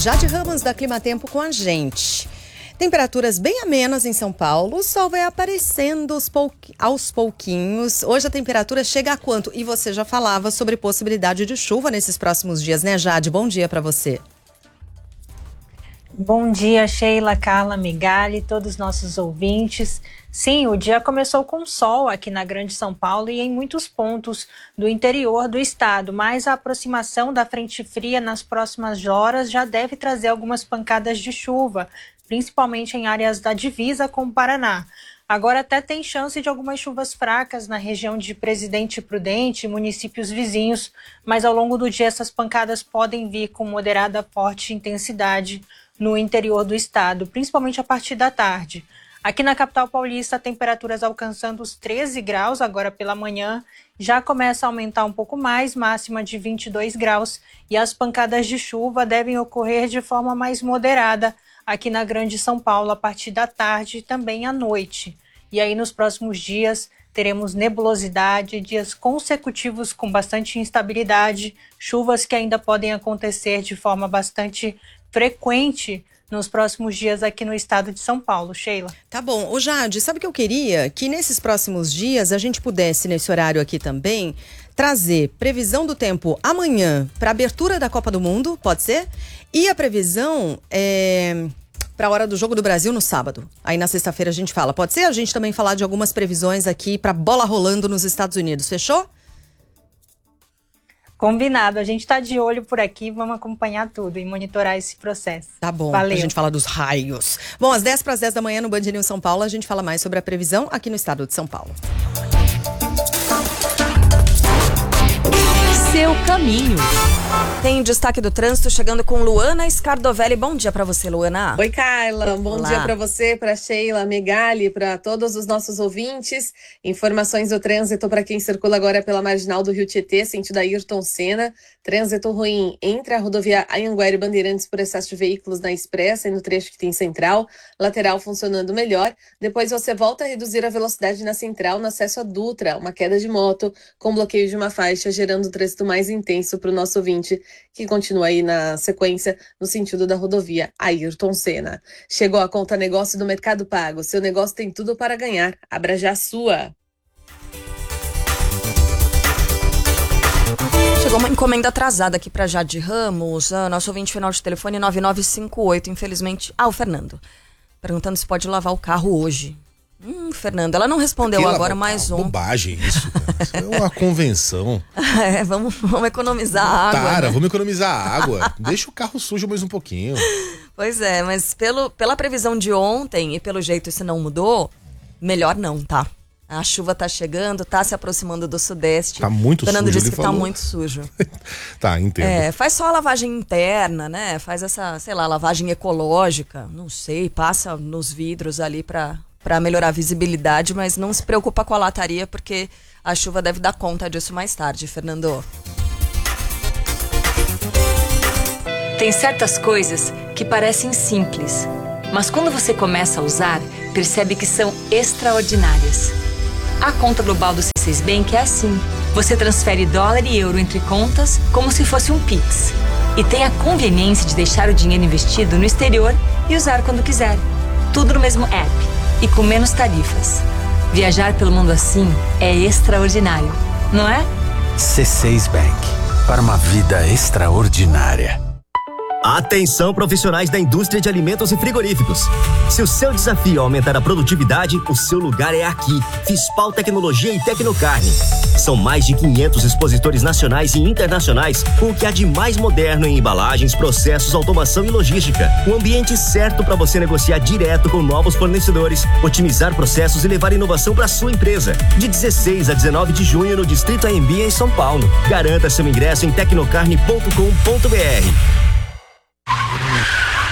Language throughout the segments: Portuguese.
Jade Ramos da Clima Tempo com a gente. Temperaturas bem amenas em São Paulo, o sol vai aparecendo aos pouquinhos. Hoje a temperatura chega a quanto? E você já falava sobre possibilidade de chuva nesses próximos dias, né, Jade? Bom dia para você. Bom dia, Sheila, Carla, Megali, todos os nossos ouvintes. Sim, o dia começou com sol aqui na Grande São Paulo e em muitos pontos do interior do estado, mas a aproximação da frente fria nas próximas horas já deve trazer algumas pancadas de chuva, principalmente em áreas da divisa com o Paraná. Agora até tem chance de algumas chuvas fracas na região de Presidente Prudente e municípios vizinhos, mas ao longo do dia essas pancadas podem vir com moderada a forte intensidade no interior do estado, principalmente a partir da tarde. Aqui na capital paulista, temperaturas alcançando os 13 graus agora pela manhã, já começa a aumentar um pouco mais, máxima de 22 graus, e as pancadas de chuva devem ocorrer de forma mais moderada aqui na Grande São Paulo a partir da tarde e também à noite. E aí nos próximos dias teremos nebulosidade, dias consecutivos com bastante instabilidade, chuvas que ainda podem acontecer de forma bastante frequente nos próximos dias aqui no estado de São Paulo. Sheila. Tá bom. Ô Jade, sabe o que eu queria? Que nesses próximos dias a gente pudesse, nesse horário aqui também, trazer previsão do tempo amanhã para a abertura da Copa do Mundo, pode ser? E a previsão para a hora do Jogo do Brasil no sábado. Aí na sexta-feira a gente fala. Pode ser? A gente também falar de algumas previsões aqui para bola rolando nos Estados Unidos. Fechou? Combinado, a gente está de olho por aqui, vamos acompanhar tudo e monitorar esse processo. Tá bom, valeu. A gente fala dos raios. Bom, às 10 para as 10 da manhã no Band News São Paulo, a gente fala mais sobre a previsão aqui no estado de São Paulo. Seu caminho. Tem destaque do trânsito chegando com Luana Scardovelli. Bom dia para você, Luana. Oi, Carla. Bom Olá. dia para você, para Sheila, Megali, para todos os nossos ouvintes. Informações do trânsito para quem circula agora pela Marginal do Rio Tietê, sentido Ayrton Senna. Trânsito ruim entre a rodovia Anhanguera e Bandeirantes por excesso de veículos na Expressa e no trecho que tem central. Lateral funcionando melhor. Depois você volta a reduzir a velocidade na central no acesso à Dutra. Uma queda de moto com bloqueio de uma faixa, gerando um trânsito mais intenso para o nosso ouvinte, que continua aí na sequência no sentido da rodovia Ayrton Senna. Chegou a conta negócio do Mercado Pago. Seu negócio tem tudo para ganhar. Abra já a sua. Chegou uma encomenda atrasada aqui para Jade Ramos. Nosso ouvinte final de telefone 9958, infelizmente. O Fernando. Perguntando se pode lavar o carro hoje. Fernando, ela não respondeu agora, mas ontem. Bobagem isso, cara. Isso é uma convenção. Vamos economizar água. Cara, né? vamos economizar água. Deixa o carro sujo mais um pouquinho. Pois é, mas pela previsão de ontem e pelo jeito isso não mudou, melhor não, tá? A chuva tá chegando, tá se aproximando do sudeste. Tá muito sujo, Fernando disse ele que falou. tá muito sujo. Tá, entendo. Faz só a lavagem interna, né? Faz essa, sei lá, lavagem ecológica, não sei, passa nos vidros ali pra melhorar a visibilidade, mas não se preocupa com a lataria, porque a chuva deve dar conta disso mais tarde, Fernando. Tem certas coisas que parecem simples, mas quando você começa a usar, percebe que são extraordinárias. A conta global do C6 Bank é assim. Você transfere dólar e euro entre contas como se fosse um Pix. E tem a conveniência de deixar o dinheiro investido no exterior e usar quando quiser. Tudo no mesmo app e com menos tarifas. Viajar pelo mundo assim é extraordinário, não é? C6 Bank. Para uma vida extraordinária. Atenção, profissionais da indústria de alimentos e frigoríficos. Se o seu desafio é aumentar a produtividade, o seu lugar é aqui. Fispal Tecnologia e Tecnocarne. São mais de 500 expositores nacionais e internacionais com o que há de mais moderno em embalagens, processos, automação e logística. Um ambiente certo para você negociar direto com novos fornecedores, otimizar processos e levar inovação para sua empresa. De 16 a 19 de junho no Distrito AMB em São Paulo. Garanta seu ingresso em tecnocarne.com.br.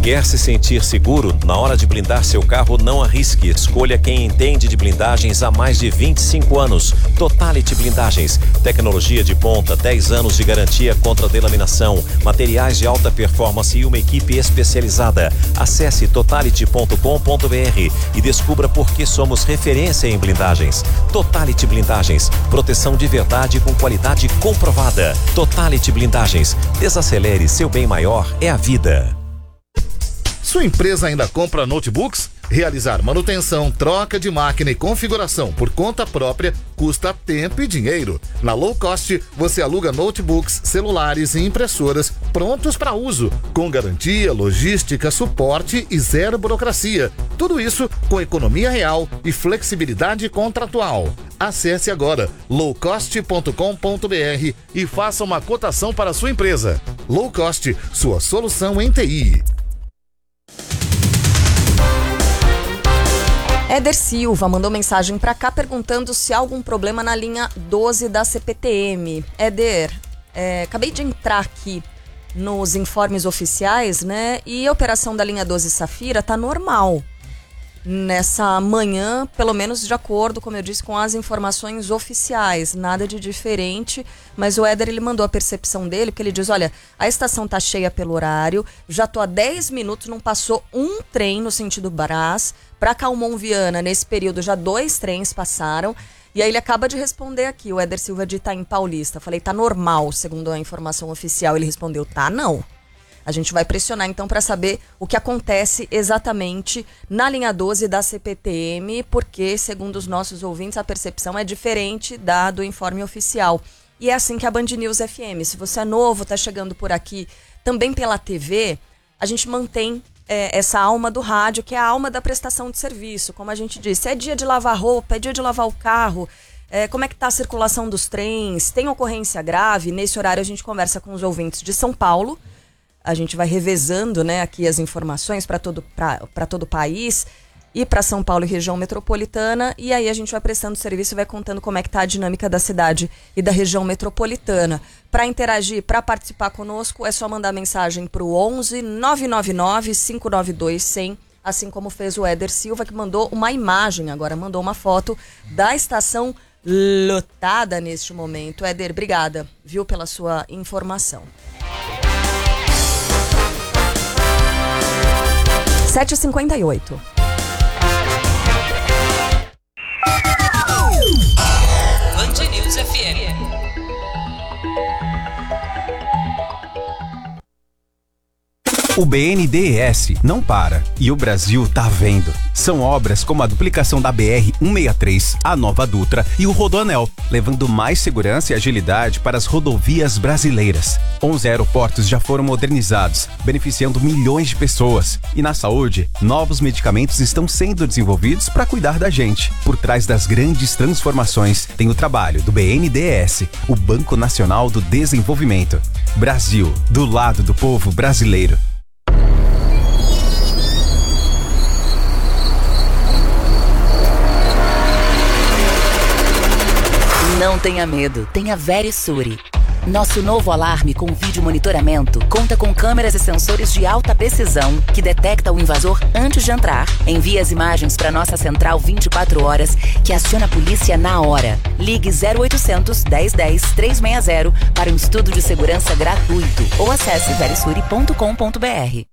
Quer se sentir seguro? Na hora de blindar seu carro, não arrisque. Escolha quem entende de blindagens há mais de 25 anos. Totality Blindagens. Tecnologia de ponta, 10 anos de garantia contra delaminação, materiais de alta performance e uma equipe especializada. Acesse totality.com.br e descubra por que somos referência em blindagens. Totality Blindagens. Proteção de verdade com qualidade comprovada. Totality Blindagens. Desacelere, seu bem maior é a vida. Sua empresa ainda compra notebooks? Realizar manutenção, troca de máquina e configuração por conta própria custa tempo e dinheiro. Na Low Cost, você aluga notebooks, celulares e impressoras prontos para uso, com garantia, logística, suporte e zero burocracia. Tudo isso com economia real e flexibilidade contratual. Acesse agora lowcost.com.br e faça uma cotação para a sua empresa. Low Cost, sua solução em TI. Éder Silva mandou mensagem pra cá perguntando se há algum problema na linha 12 da CPTM. Éder, acabei de entrar aqui nos informes oficiais, né? E a operação da linha 12 Safira tá normal nessa manhã, pelo menos de acordo, como eu disse, com as informações oficiais. Nada de diferente, mas o Éder, ele mandou a percepção dele, porque ele diz, olha, a estação tá cheia pelo horário, já tô há 10 minutos, não passou um trem no sentido Brás. Para Calmon Viana, nesse período, já 2 trens passaram. E aí ele acaba de responder aqui, o Éder Silva de Itaim Paulista. Falei, tá normal, segundo a informação oficial. Ele respondeu, tá não. A gente vai pressionar, então, para saber o que acontece exatamente na linha 12 da CPTM, porque, segundo os nossos ouvintes, a percepção é diferente do informe oficial. E é assim que a Band News FM. Se você é novo, tá chegando por aqui, também pela TV, a gente mantém essa alma do rádio, que é a alma da prestação de serviço. Como a gente disse, é dia de lavar roupa, é dia de lavar o carro, como é que está a circulação dos trens, tem ocorrência grave. Nesse horário a gente conversa com os ouvintes de São Paulo, a gente vai revezando, né, aqui as informações para todo o país e para São Paulo e região metropolitana, e aí a gente vai prestando serviço e vai contando como é que está a dinâmica da cidade e da região metropolitana. Para interagir, para participar conosco, é só mandar mensagem para o 11 999 592 100, assim como fez o Éder Silva, que mandou uma imagem agora, mandou uma foto da estação lotada neste momento. Éder, obrigada, viu, pela sua informação. 7h58. Band News FM. O BNDES não para e o Brasil tá vendo. São obras como a duplicação da BR-163, a Nova Dutra e o Rodoanel, levando mais segurança e agilidade para as rodovias brasileiras. 11 aeroportos já foram modernizados, beneficiando milhões de pessoas. E na saúde, novos medicamentos estão sendo desenvolvidos para cuidar da gente. Por trás das grandes transformações, tem o trabalho do BNDES, o Banco Nacional do Desenvolvimento. Brasil, do lado do povo brasileiro. Não tenha medo, tenha Verisure. Nosso novo alarme com vídeo monitoramento conta com câmeras e sensores de alta precisão que detecta o invasor antes de entrar. Envia as imagens para nossa central 24 horas que aciona a polícia na hora. Ligue 0800 1010 360 para um estudo de segurança gratuito ou acesse verisure.com.br.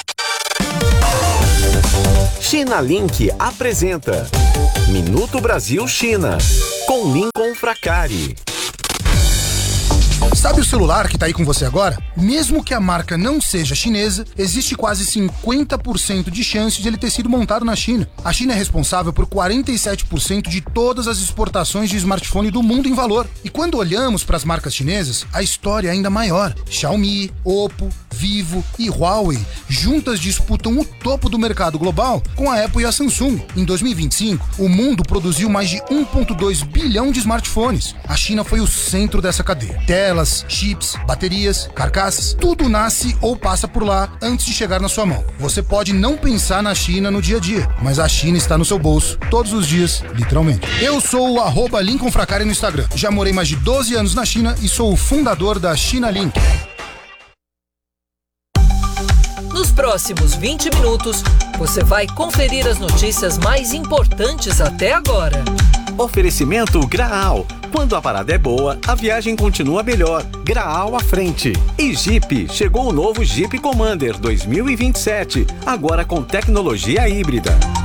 China Link apresenta Minuto Brasil China, com Lincoln Fracari. Sabe o celular que tá aí com você agora? Mesmo que a marca não seja chinesa, existe quase 50% de chance de ele ter sido montado na China. A China é responsável por 47% de todas as exportações de smartphone do mundo em valor. E quando olhamos para as marcas chinesas, a história é ainda maior. Xiaomi, Oppo, Vivo e Huawei juntas disputam o topo do mercado global com a Apple e a Samsung. Em 2025, o mundo produziu mais de 1,2 bilhão de smartphones. A China foi o centro dessa cadeia. Telas, chips, baterias, carcaças, tudo nasce ou passa por lá antes de chegar na sua mão. Você pode não pensar na China no dia a dia, mas a China está no seu bolso todos os dias, literalmente. Eu sou o @Lincoln Fracari no Instagram. Já morei mais de 12 anos na China e sou o fundador da China Link. Nos próximos 20 minutos, você vai conferir as notícias mais importantes até agora. Oferecimento Graal. Quando a parada é boa, a viagem continua melhor. Graal à frente. E Jeep. Chegou o novo Jeep Commander 2027. Agora com tecnologia híbrida.